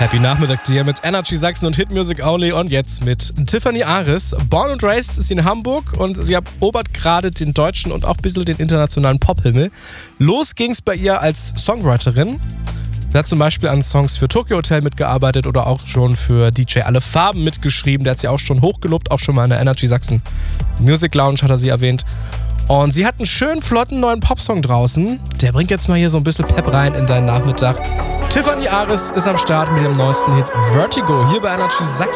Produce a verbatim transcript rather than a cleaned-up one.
Happy Nachmittag dir mit Energy Sachsen und Hit Music Only und jetzt mit Tiffany Aris. Born and raised ist sie in Hamburg und sie erobert gerade den deutschen und auch ein bisschen den internationalen Pophimmel. Los ging's bei ihr als Songwriterin. Sie hat zum Beispiel an Songs für Tokyo Hotel mitgearbeitet oder auch schon für D J Alle Farben mitgeschrieben. Der hat sie auch schon hochgelobt, auch schon mal in der Energy Sachsen Music Lounge hat er sie erwähnt. Und sie hat einen schönen, flotten neuen Popsong draußen. Der bringt jetzt mal hier so ein bisschen Pep rein in deinen Nachmittag. Tiffany Aris ist am Start mit dem neuesten Hit Vertigo hier bei Energy Sachsen.